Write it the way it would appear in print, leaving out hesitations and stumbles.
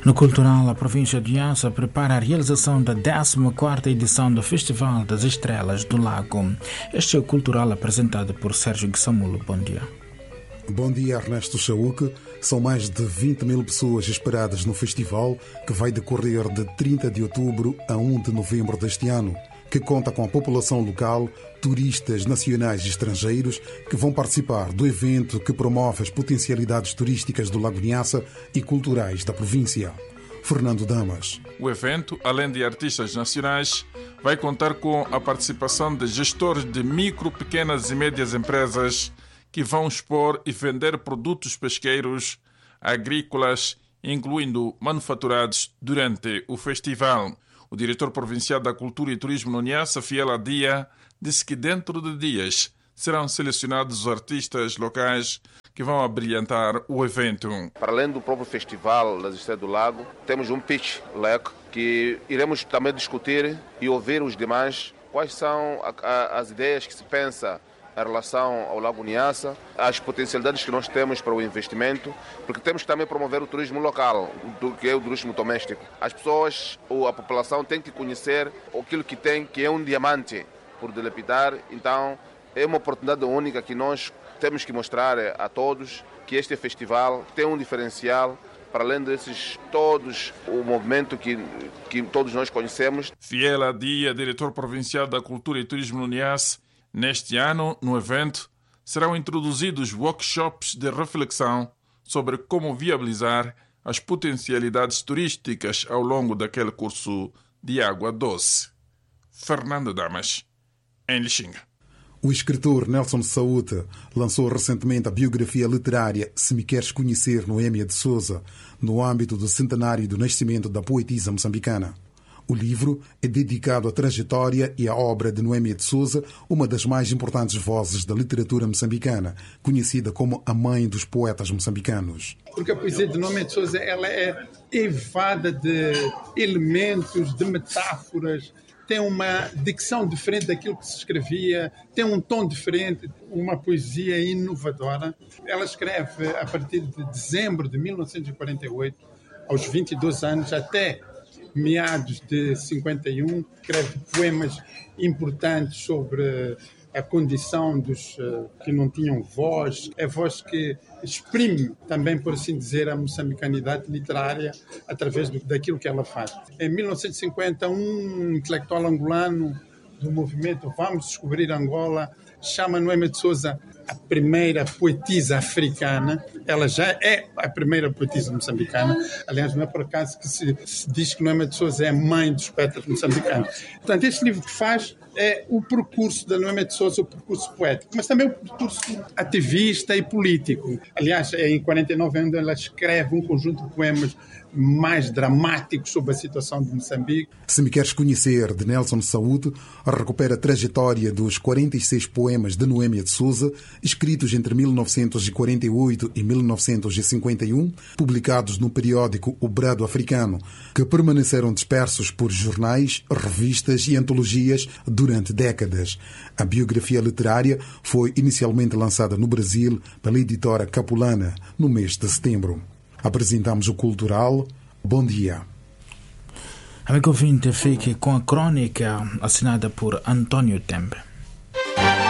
No Cultural, a província de Niassa prepara a realização da 14ª edição do Festival das Estrelas do Lago. Este é o Cultural apresentado por Sérgio Guissamulo. Bom dia. Bom dia, Ernesto Chauque. São mais de 20 mil pessoas esperadas no festival, que vai decorrer de 30 de outubro a 1 de novembro deste ano, que conta com a população local, turistas nacionais e estrangeiros que vão participar do evento que promove as potencialidades turísticas do Lago Niassa e culturais da província. Fernando Damas. O evento, além de artistas nacionais, vai contar com a participação de gestores de micro, pequenas e médias empresas que vão expor e vender produtos pesqueiros, agrícolas, incluindo manufaturados, durante o festival. O diretor provincial da Cultura e Turismo no Niassa, Fiela Dia, disse que dentro de dias serão selecionados os artistas locais que vão abrilhantar o evento. Para além do próprio festival das Estrelas do Lago, temos um pitch leque que iremos também discutir e ouvir os demais quais são as ideias que se pensa em relação ao Lago Niassa, as potencialidades que nós temos para o investimento, porque temos que também promover o turismo local, que é o turismo doméstico. As pessoas, ou a população, tem que conhecer aquilo que tem, que é um diamante por dilapidar. Então, é uma oportunidade única que nós temos que mostrar a todos que este festival tem um diferencial, para além desses todos, o movimento que todos nós conhecemos. Fiela Dia, diretor provincial da Cultura e Turismo no Niassa. Neste ano, no evento, serão introduzidos workshops de reflexão sobre como viabilizar as potencialidades turísticas ao longo daquele curso de água doce. Fernando Damas, em Lixinga. O escritor Nelson Saúde lançou recentemente a biografia literária Se Me Queres Conhecer, Noémia de Souza, no âmbito do centenário do nascimento da poetisa moçambicana. O livro é dedicado à trajetória e à obra de Noémia de Souza, uma das mais importantes vozes da literatura moçambicana, conhecida como a mãe dos poetas moçambicanos. Porque a poesia de Noémia de Souza ela é eivada de elementos, de metáforas, tem uma dicção diferente daquilo que se escrevia, tem um tom diferente, uma poesia inovadora. Ela escreve a partir de dezembro de 1948, aos 22 anos, até meados de 51, escreve poemas importantes sobre a condição dos que não tinham voz, a voz que exprime também, por assim dizer, a moçambicanidade literária através daquilo que ela faz. Em 1950, um intelectual angolano do movimento Vamos Descobrir Angola chama Noémia de Souza a primeira poetisa africana. Ela já é a primeira poetisa moçambicana. Aliás, não é por acaso que se diz que Noémia de Souza é a mãe dos poetas moçambicanos. Portanto, este livro que faz é o percurso da Noémia de Souza, o percurso poético, mas também o percurso ativista e político. Aliás, em 49 anos ela escreve um conjunto de poemas mais dramáticos sobre a situação de Moçambique. Se Me Queres Conhecer, de Nelson Saúde, recupera a trajetória dos 46 poemas de Noémia de Souza, escritos entre 1948 e 1951, publicados no periódico O Brado Africano, que permaneceram dispersos por jornais, revistas e antologias durante décadas. A biografia literária foi inicialmente lançada no Brasil pela editora Capulana, no mês de setembro. Apresentamos o Cultural. Bom dia. Amigo ouvinte, fique com a crônica assinada por António Tembe.